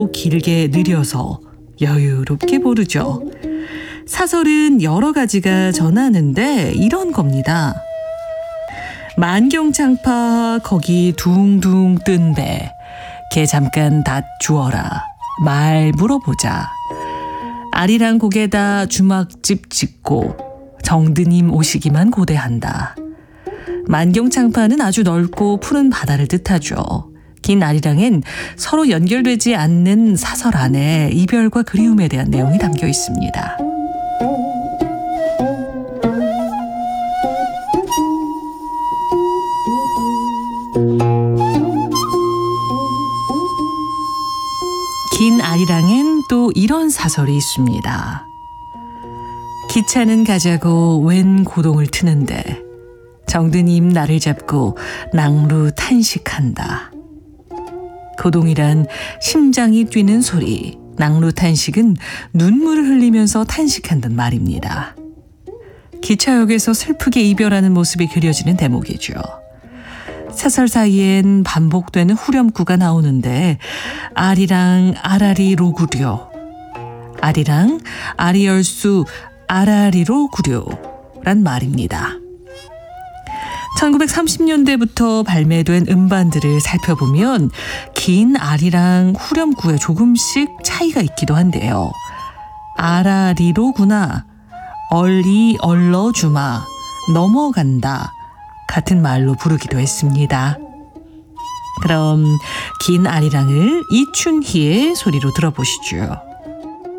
길게 느려서 여유롭게 부르죠. 사설은 여러 가지가 전하는데 이런 겁니다. 만경창파 거기 둥둥 뜬 배, 개 잠깐 닷 주어라, 말 물어보자. 아리랑 고개다 주막집 짓고 정드님 오시기만 고대한다. 만경창파는 아주 넓고 푸른 바다를 뜻하죠. 긴 아리랑엔 서로 연결되지 않는 사설 안에 이별과 그리움에 대한 내용이 담겨 있습니다. 긴 아리랑엔 또 이런 사설이 있습니다. 기차는 가자고 웬 고동을 트는데 정드님 나를 잡고 낭루 탄식한다. 고동이란 심장이 뛰는 소리, 낭루 탄식은 눈물을 흘리면서 탄식한단 말입니다. 기차역에서 슬프게 이별하는 모습이 그려지는 대목이죠. 사설 사이엔 반복되는 후렴구가 나오는데 아리랑 아라리 로구려, 아리랑 아리열수 아라리로 구려란 말입니다. 1930년대부터 발매된 음반들을 살펴보면 긴 아리랑 후렴구에 조금씩 차이가 있기도 한데요. 아라리로구나, 얼리 얼러주마, 넘어간다 같은 말로 부르기도 했습니다. 그럼 긴 아리랑을 이춘희의 소리로 들어보시죠.